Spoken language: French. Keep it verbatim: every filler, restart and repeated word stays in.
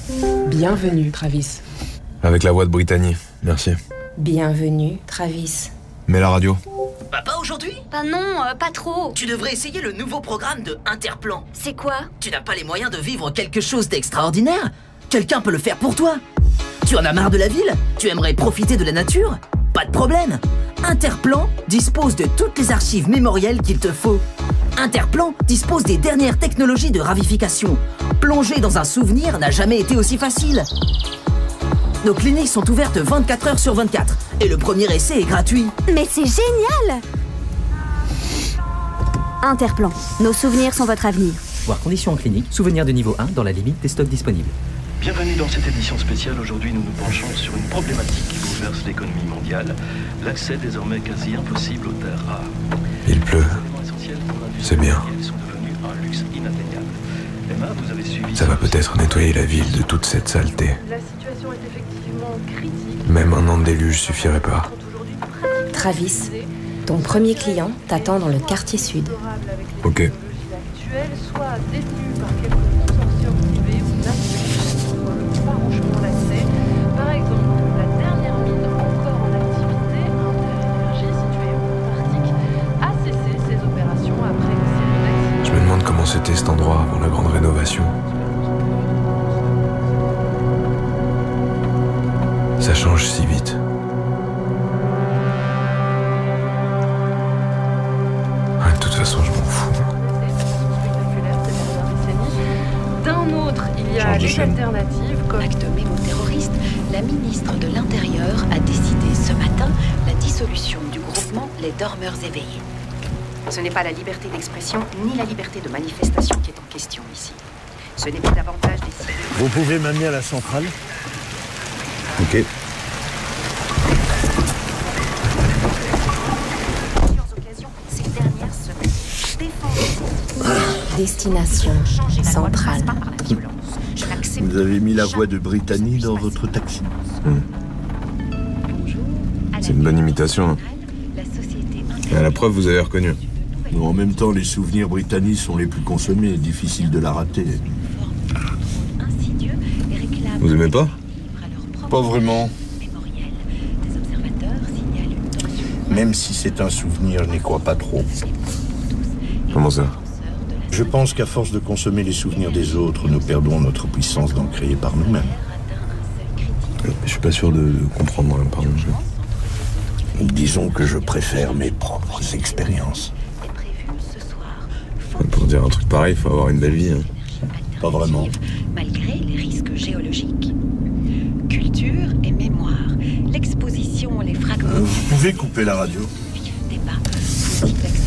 Bienvenue, Travis. Avec la voix de Brittany, merci. Bienvenue, Travis. Mets la radio. Bah pas aujourd'hui? Bah non, euh, pas trop. Tu devrais essayer le nouveau programme de Interplan. C'est quoi? Tu n'as pas les moyens de vivre quelque chose d'extraordinaire? Quelqu'un peut le faire pour toi. Tu en as marre de la ville? Tu aimerais profiter de la nature? Pas de problème. Interplan dispose de toutes les archives mémorielles qu'il te faut. Interplan dispose des dernières technologies de ravification. Plonger dans un souvenir n'a jamais été aussi facile. Nos cliniques sont ouvertes vingt-quatre heures sur vingt-quatre et le premier essai est gratuit. Mais c'est génial! Interplan, nos souvenirs sont votre avenir. Voir conditions en clinique, souvenir de niveau un dans la limite des stocks disponibles. Bienvenue dans cette édition spéciale. Aujourd'hui, nous nous penchons sur une problématique qui bouleverse l'économie mondiale. L'accès désormais quasi impossible aux terres rares. Il pleut. C'est bien. Ça va peut-être nettoyer la ville de toute cette saleté. La situation est effectivement critique. Même un an de déluge suffirait pas. Travis, ton premier client t'attend dans le quartier sud. Ok. Soit détenu par quelques consortiums privés ou nationaux pour le farouchement l'accès. Par exemple, la dernière mine encore en activité, Inter-Énergie, située en Antarctique, a cessé ses opérations après une série d'accidents. Je me demande comment c'était cet endroit avant la grande rénovation. Ça change si vite. Ah, de toute façon, je m'en fous. D'un autre, il y a les alternatives comme... Acte mémo-terroriste, la ministre de l'Intérieur a décidé ce matin la dissolution du groupement Les Dormeurs Éveillés. Ce n'est pas la liberté d'expression ni la liberté de manifestation qui est en question ici. Ce n'est pas davantage des... Vous pouvez m'amener à la centrale? Ok. Destination centrale. Vous avez mis la voix de Brittany dans votre taxi. Mmh. C'est une bonne imitation. Hein. Et à la preuve, vous avez reconnu. Mais en même temps, les souvenirs Brittany sont les plus consommés, difficile de la rater. Vous aimez pas? Pas vraiment. Même si c'est un souvenir, je n'y crois pas trop. Comment ça? Je pense qu'à force de consommer les souvenirs des autres, nous perdons notre puissance d'en créer par nous-mêmes. Je suis pas sûr de, de comprendre, hein, pardon. Disons que je préfère mes propres expériences. Pour dire un truc pareil, il faut avoir une belle vie. Hein. Pas vraiment. Malgré les risques géologiques. Culture et mémoire. L'exposition, les fragments... Euh, vous pouvez couper la radio? Débat.